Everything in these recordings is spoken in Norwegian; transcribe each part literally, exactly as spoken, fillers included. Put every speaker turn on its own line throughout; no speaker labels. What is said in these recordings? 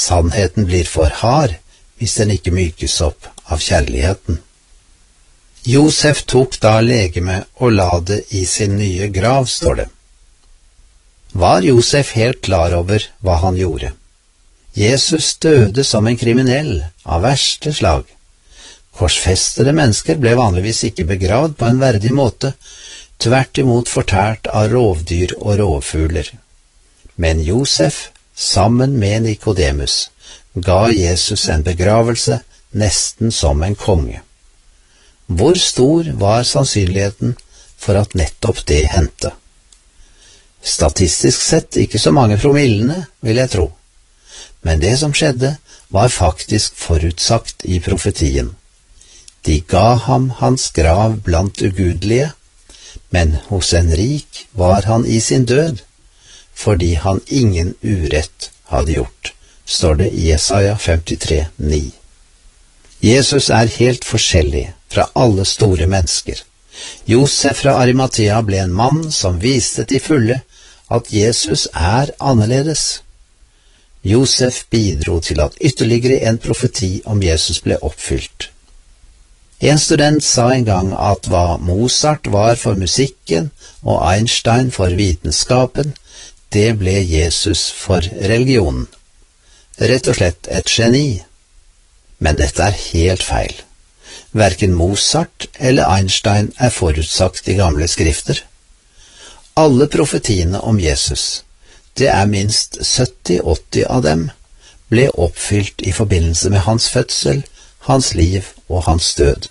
Sannheten blir for hard hvis den ikke mykes opp av kjærligheten. Josef tok da legemet og la det i sin nye grav, står det. Var Josef helt klar over hva han gjorde? Jesus døde som en kriminell av verste slag. Korsfestede mennesker ble vanligvis ikke begravd på en verdig måte, tvert imot fortært av rovdyr og rovfugler. Men Josef, sammen med Nikodemus, ga Jesus en begravelse nesten som en konge. Hvor stor var sannsynligheten for at nettopp det hendte? Statistisk sett ikke så mange promillene, vil jeg tro. Men det som skjedde, var faktisk forutsagt i profetien. De ga ham hans grav blant ugudelige, men hos en rik var han i sin død, fordi han ingen urett hadde gjort, står det i Jesaja femtitre ni. Jesus er helt forskjellig fra alle store mennesker. Josef fra Arimathea ble en mann som viste til fulle at Jesus er annerledes. Josef bidro til at ytterligere en profeti om Jesus ble oppfylt. En student sa en gang at hva Mozart var for musikken og Einstein for vitenskapen, det ble Jesus for religionen. Rett og slett et geni. Men dette er helt feil. Hverken Mozart eller Einstein er forutsagt i gamle skrifter. Alle profetiene om Jesus, det er minst sytti til åtti av dem, ble oppfylt i forbindelse med hans fødsel, hans liv og hans død.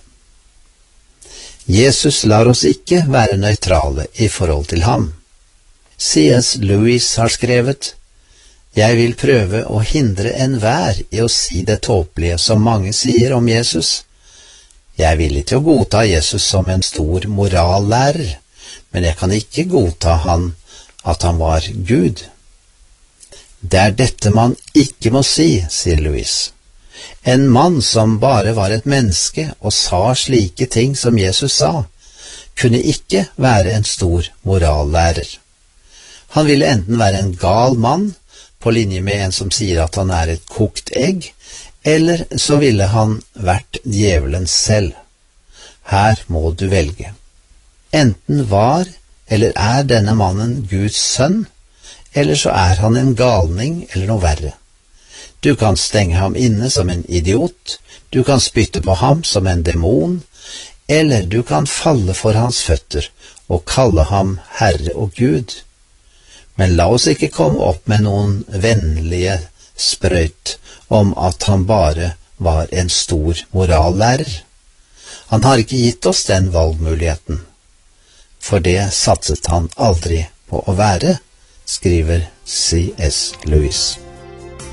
Jesus lar oss ikke være nøytrale i forhold til ham. C S Lewis har skrevet: «Jeg vil prøve å hindre enhver i å si det tåpelige som mange sier om Jesus. Jeg er villig til å godta Jesus som en stor morallærer, men jeg kan ikke godta han at han var Gud.» Det er dette man ikke må si, sier Louis. En mann som bare var et menneske og sa slike ting som Jesus sa, kunne ikke være en stor morallærer. Han ville enten være en gal mann, på linje med en som sier at han er et kokt egg, eller så ville han vært djevelen selv. Her må du velge. Enten var eller er denne mannen Guds sønn, eller så er han en galning eller noe verre. Du kan stenge ham inne som en idiot, du kan spytte på ham som en demon, eller du kan falle for hans føtter og kalle ham Herre og Gud. Men la oss ikke komme opp med noen vennlige sprøyt om at han bare var en stor morallærer. Han har ikke gitt oss den valgmuligheten, for det satset han aldri på å være, skriver C S Lewis.